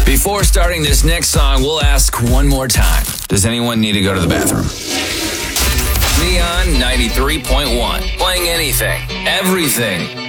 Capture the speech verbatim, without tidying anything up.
Before starting this next song, we'll ask one more time. Does anyone need to go to the bathroom? Neon ninety-three point one. Playing anything, everything.